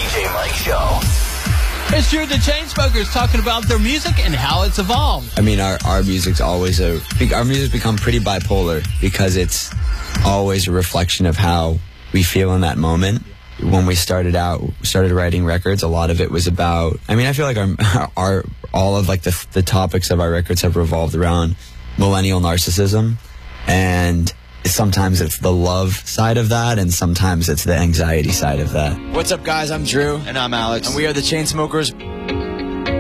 DJ Mike Show. It's Drew the Chainsmokers talking about their music and how it's evolved. I mean, our music's always our music's become pretty bipolar because it's always a reflection of how we feel in that moment. When we started writing records, a lot of it was about, I mean, I feel like our all of like the topics of our records have revolved around millennial narcissism, and sometimes it's the love side of that, and sometimes it's the anxiety side of that. What's up, guys? I'm Drew. And I'm Alex. And we are the Chainsmokers.